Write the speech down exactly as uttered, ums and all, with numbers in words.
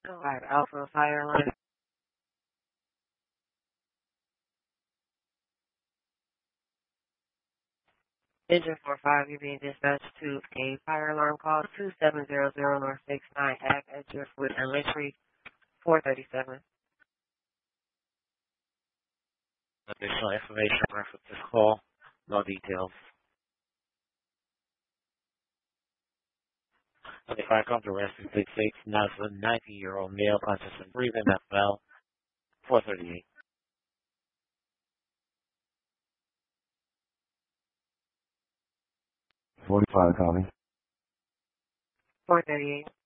Alright, Alpha Fire Line. Engine four five, you're being dispatched to a fire alarm call two seven zero zero North six nine Ave address with elementary four thirty-seven. Additional information reference this call. No details. On the fire comes arrest in six six, now it's a ninety-year-old male conscious and breathing F L four thirty-eight. forty-five, copy. four thirty-eight.